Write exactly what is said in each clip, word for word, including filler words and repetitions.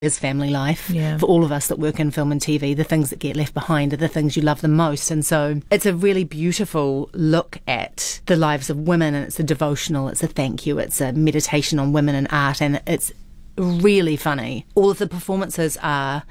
is family life. Yeah. For all of us that work in film and T V, the things that get left behind are the things you love the most. And so it's a really beautiful look at the lives of women, and it's a devotional, it's a thank you, it's a meditation on women and art, and it's really funny. All of the performances are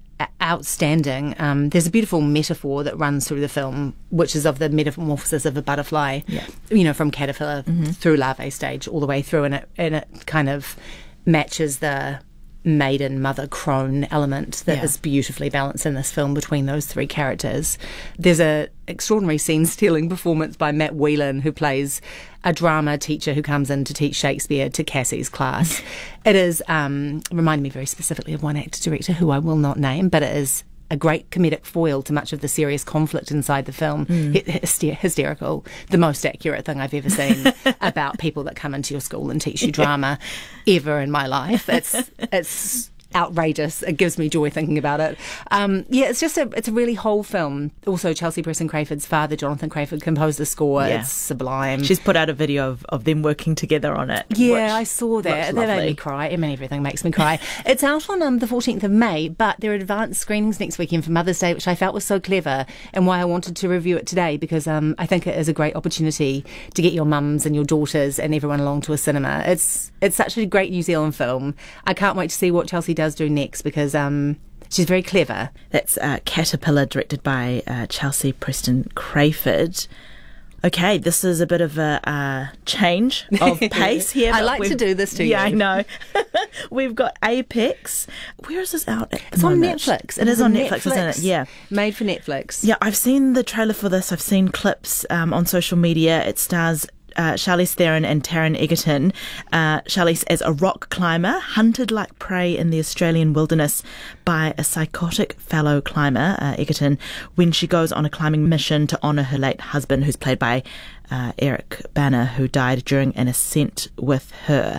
outstanding. Um, there's a beautiful metaphor that runs through the film, which is of the metamorphosis of a butterfly, yeah. you know, from caterpillar mm-hmm. through larvae stage all the way through, and it, and it kind of matches the maiden mother crone element that yeah. is beautifully balanced in this film between those three characters. There's a extraordinary scene-stealing performance by Matt Whelan, who plays a drama teacher who comes in to teach Shakespeare to Cassie's class. It is um, reminded me very specifically of one actor-director who I will not name, but it is a great comedic foil to much of the serious conflict inside the film. Mm. Hyster- hysterical. The most accurate thing I've ever seen about people that come into your school and teach you drama ever in my life. It's it's outrageous. It gives me joy thinking about it. Um, yeah, it's just a it's a really whole film. Also, Chelsea Preston Crayford's father, Jonathan Crayford, composed the score. Yeah. It's sublime. She's put out a video of, of them working together on it. Yeah, I saw that. That made me cry. I mean, everything makes me cry. It's out on um, the fourteenth of May, but there are advanced screenings next weekend for Mother's Day, which I felt was so clever, and why I wanted to review it today, because um, I think it is a great opportunity to get your mums and your daughters and everyone along to a cinema. It's it's such a great New Zealand film. I can't wait to see what Chelsea does do next, because um, she's very clever. That's uh, Caterpillar, directed by uh, Chelsea Preston Crayford. Okay, this is a bit of a uh, change of pace here. I like to do this to yeah, you. Yeah, I know. We've got Apex. Where is this out at the It's moment? on Netflix. It is on Netflix, Netflix, isn't it? Yeah. Made for Netflix. Yeah, I've seen the trailer for this. I've seen clips um, on social media. It stars Uh, Charlize Theron and Taron Egerton. Uh, Charlize as a rock climber, hunted like prey in the Australian wilderness by a psychotic fellow climber, uh, Egerton, when she goes on a climbing mission to honour her late husband, who's played by uh, Eric Bana, who died during an ascent with her.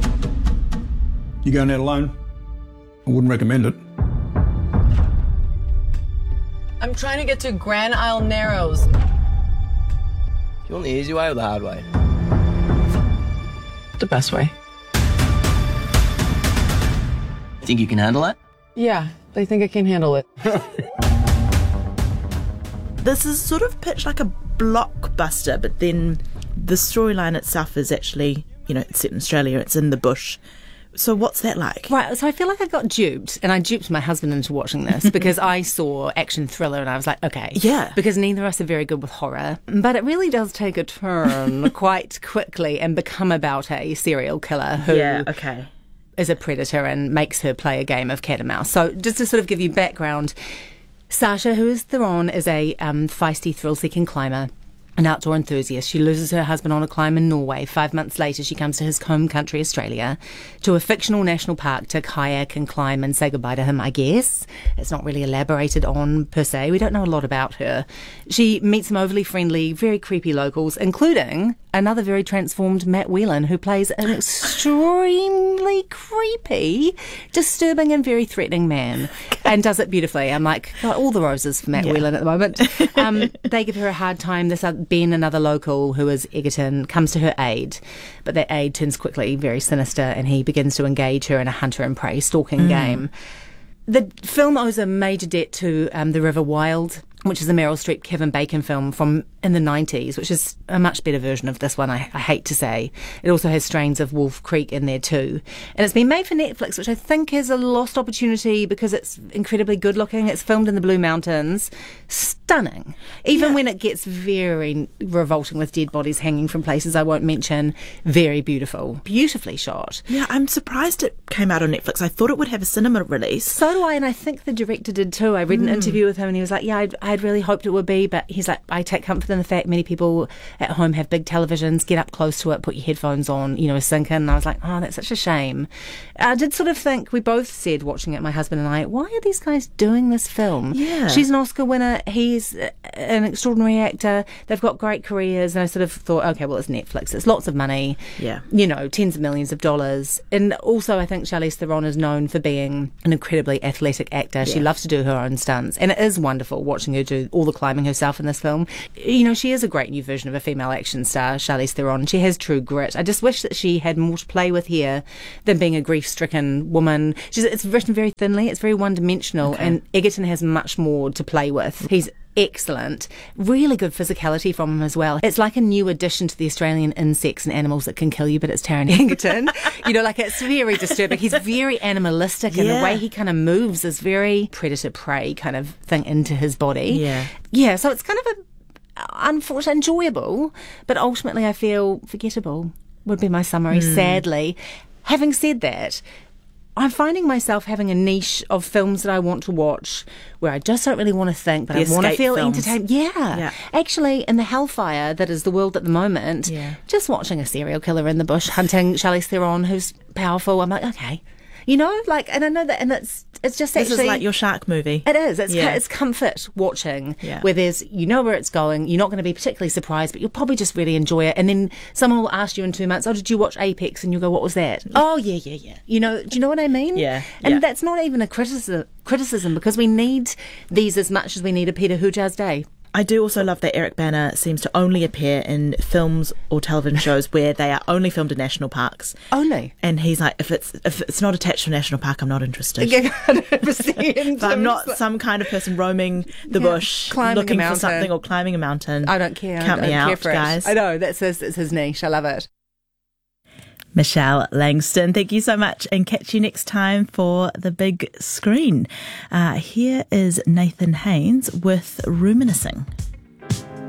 You going out alone? I wouldn't recommend it. I'm trying to get to Grand Isle Narrows. Do you want the easy way or the hard way? The best way. Think you can handle it? Yeah, they think I can handle it. This is sort of pitched like a blockbuster, but then the storyline itself is actually, you know, it's set in Australia, it's in the bush. So what's that like? Right, so I feel like I got duped, and I duped my husband into watching this because I saw action thriller and I was like, okay. Yeah. Because neither of us are very good with horror. But it really does take a turn quite quickly and become about a serial killer who yeah, okay. is a predator and makes her play a game of cat and mouse. So just to sort of give you background, Sasha, who is Theron, is a um, feisty, thrill-seeking climber, an outdoor enthusiast. She loses her husband on a climb in Norway. Five months later, she comes to his home country, Australia, to a fictional national park to kayak and climb and say goodbye to him, I guess. It's not really elaborated on, per se. We don't know a lot about her. She meets some overly friendly, very creepy locals, including another very transformed Matt Whelan, who plays an extremely creepy, disturbing and very threatening man, and does it beautifully. I'm like, got all the roses for Matt yeah. Whelan at the moment. Um, they give her a hard time. This other Ben, another local who is Egerton, comes to her aid, but that aid turns quickly very sinister, and he begins to engage her in a hunter and prey stalking mm. game. The film owes a major debt to um, The River Wild, which is a Meryl Streep, Kevin Bacon film from in the nineties, which is a much better version of this one, I, I hate to say. It also has strains of Wolf Creek in there too. And it's been made for Netflix, which I think is a lost opportunity because it's incredibly good looking. It's filmed in the Blue Mountains. Stunning. Even yeah. when it gets very revolting with dead bodies hanging from places I won't mention. Very beautiful. Beautifully shot. Yeah, I'm surprised it came out on Netflix. I thought it would have a cinema release. So do I, and I think the director did too. I read an mm. interview with him and he was like, yeah, I'd, I'd really hoped it would be, but he's like, I take comfort in the fact many people at home have big televisions, get up close to it, put your headphones on, you know, sink in. And I was like, oh, that's such a shame. I did sort of think, we both said watching it, my husband and I, why are these guys doing this film? Yeah. She's an Oscar winner, he's an extraordinary actor, they've got great careers, and I sort of thought, okay, well, it's Netflix, it's lots of money, yeah, you know, tens of millions of dollars. And also I think Charlize Theron is known for being an incredibly athletic actor. Yeah. She loves to do her own stunts, and it is wonderful watching her do all the climbing herself in this film. You know, she is a great new version of a female action star, Charlize Theron. She has true grit. I just wish that she had more to play with here than being a grief-stricken woman. She's, it's written very thinly. It's very one-dimensional, okay. and Egerton has much more to play with. He's excellent. Really good physicality from him as well. It's like a new addition to the Australian insects and animals that can kill you, but it's Taron Egerton. You know, like it's very disturbing. He's very animalistic, and yeah. the way he kind of moves is very predator-prey kind of thing into his body. Yeah. Yeah, so it's kind of a, unfortunately, enjoyable, but ultimately I feel forgettable would be my summary, mm. sadly. Having said that, I'm finding myself having a niche of films that I want to watch where I just don't really want to think, but the I want to feel films. entertained. Yeah. yeah. Actually, in the hellfire that is the world at the moment, yeah. just watching a serial killer in the bush hunting Charlize Theron, who's powerful, I'm like, okay. You know, like, and I know that, and it's it's just this actually... is like your shark movie. It is. It's, yeah. it's comfort watching, yeah. where there's, you know where it's going, you're not going to be particularly surprised, but you'll probably just really enjoy it. And then someone will ask you in two months, oh, did you watch Apex? And you'll go, what was that? Oh, yeah, yeah, yeah. You know, do you know what I mean? Yeah. And yeah. that's not even a criticism, criticism because we need these as much as we need a Peter Hujar's Day. I do also love that Eric Bana seems to only appear in films or television shows where they are only filmed in national parks. Only. And he's like, if it's if it's not attached to a national park, I'm not interested. one hundred percent. But I'm not some kind of person roaming the yeah. bush, climbing looking a mountain. for something or climbing a mountain. I don't care. Count I don't me care out, for guys. It. I know, that's his, that's his niche. I love it. Michelle Langston, thank you so much, and catch you next time for the big screen. Uh, here is Nathan Haynes with Reminiscing.